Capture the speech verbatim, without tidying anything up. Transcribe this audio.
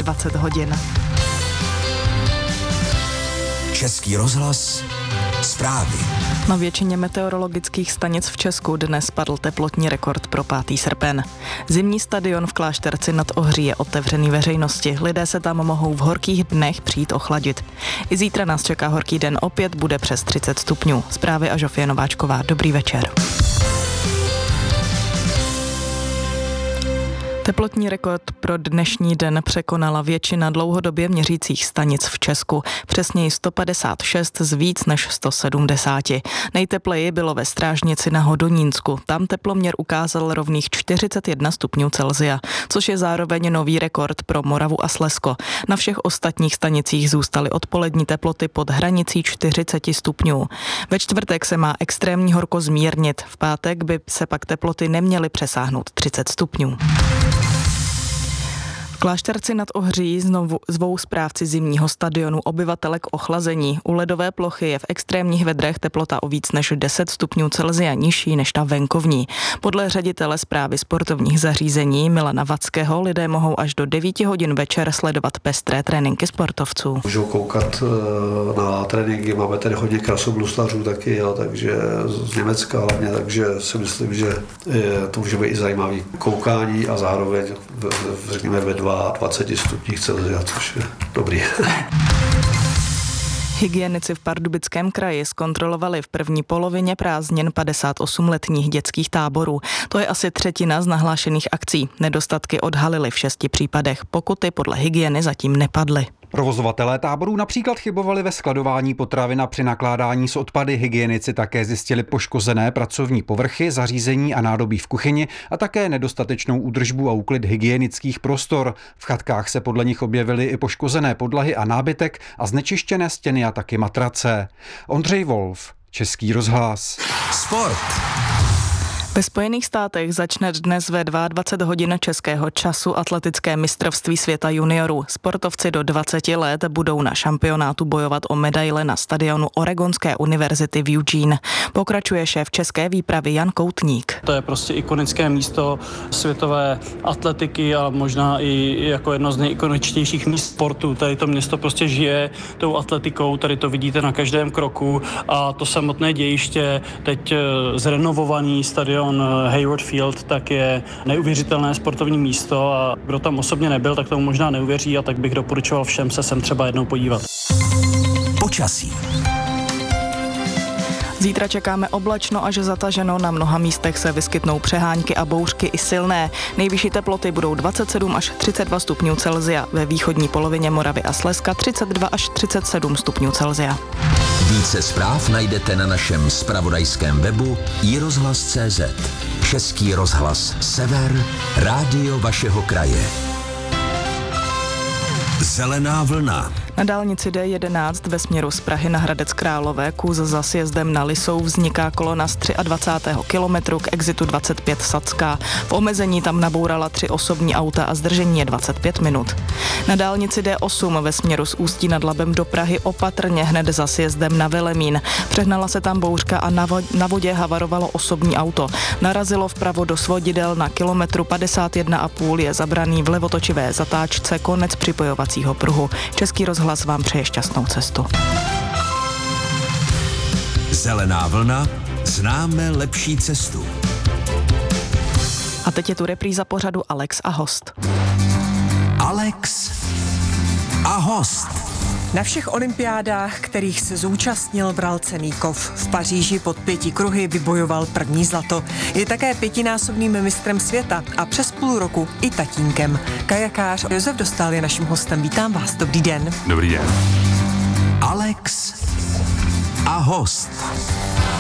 dvacet hodin. Český rozhlas, zprávy. Na většině meteorologických stanic v Česku dnes padl teplotní rekord pro pátý srpen. Zimní stadion v Klášterci nad Ohří je otevřený veřejnosti. Lidé se tam mohou v horkých dnech přijít ochladit. I zítra nás čeká horký den, opět bude přes třicet stupňů. Zprávy a Žofie Nováčková. Dobrý večer. Teplotní rekord pro dnešní den překonala většina dlouhodobě měřících stanic v Česku, přesněji sto padesát šest z víc než sto sedmdesát. Nejtepleji bylo ve Strážnici na Hodonínsku. Tam teploměr ukázal rovných čtyřicet jedna stupňů Celsia, což je zároveň nový rekord pro Moravu a Slezsko. Na všech ostatních stanicích zůstaly odpolední teploty pod hranicí čtyřicet stupňů. Ve čtvrtek se má extrémní horko zmírnit, v pátek by se pak teploty neměly přesáhnout třicet stupňů. V Klášterci nad Ohří znovu zvou správci zimního stadionu obyvatele k ochlazení. U ledové plochy je v extrémních vedrech teplota o víc než deset stupňů Celsia nižší než ta venkovní. Podle ředitele správy sportovních zařízení Milana Vackého lidé mohou až do devíti hodin večer sledovat pestré tréninky sportovců. Můžou koukat na tréninky, máme tady hodně krasobluslařů taky, jo, takže z Německa hlavně, takže si myslím, že to může být i zajímavý koukání a zároveň řekněme ve dvaceti stupních Celsia, což je dobrý. Hygienici v Pardubickém kraji zkontrolovali v první polovině prázdnin padesát osm letních dětských táborů. To je asi třetina z nahlášených akcí. Nedostatky odhalili v šesti případech. Pokuty podle hygieny zatím nepadly. Provozovatelé táborů například chybovali ve skladování potravin a při nakládání s odpady. Hygienici také zjistili poškozené pracovní povrchy, zařízení a nádobí v kuchyni a také nedostatečnou údržbu a úklid hygienických prostor. V chatkách se podle nich objevily i poškozené podlahy a nábytek a znečištěné stěny a taky matrace. Ondřej Wolf, Český rozhlas. Sport. Ve Spojených státech začne dnes ve dvacet dva hodin českého času atletické mistrovství světa juniorů. Sportovci do dvaceti let budou na šampionátu bojovat o medaile na stadionu Oregonské univerzity v Eugene. Pokračuje šéf české výpravy Jan Koutník. To je prostě ikonické místo světové atletiky a možná i jako jedno z nejikoničtějších míst sportu. Tady to město prostě žije tou atletikou, tady to vidíte na každém kroku a to samotné dějiště, teď zrenovovaný stadion Hayward Field, tak je neuvěřitelné sportovní místo a kdo tam osobně nebyl, tak tomu možná neuvěří a tak bych doporučoval všem se sem třeba jednou podívat. Počasí. Zítra čekáme oblačno až zataženo, na mnoha místech se vyskytnou přehánky a bouřky i silné. Nejvyšší teploty budou dvacet sedm až třicet dva stupňů Celsia, ve východní polovině Moravy a Slezska třicet dva až třicet sedm stupňů Celsia. Více zpráv najdete na našem zpravodajském webu i rozhlas tečka cé zet. Český rozhlas Sever, rádio vašeho kraje. Zelená vlna. Na dálnici D jedenáct ve směru z Prahy na Hradec Králové kus za sjezdem na Lisou vzniká kolona z dvacátého třetího kilometru k exitu dvacet pět Sacká. V omezení tam nabourala tři osobní auta a zdržení je dvacet pět minut. Na dálnici D osm ve směru z Ústí nad Labem do Prahy opatrně hned za sjezdem na Velemín. Přehnala se tam bouřka a na, vo- na vodě havarovalo osobní auto. Narazilo vpravo do svodidel, na kilometru padesát jedna a půl je zabraný v levotočivé zatáčce konec připojovacího pruhu. Český rozhlas Hlas vám přeje šťastnou cestu. Zelená vlna, známe lepší cestu. A teď je tu repríza pořadu Alex a host. Alex a host. Na všech olympiádách, kterých se zúčastnil, bral cenný kov. V Paříži pod pěti kruhy vybojoval první zlato. Je také pětinásobným mistrem světa a přes půl roku i tatínkem. Kajakář Josef Dostál je naším hostem. Vítám vás, dobrý den. Dobrý den. Alex a host.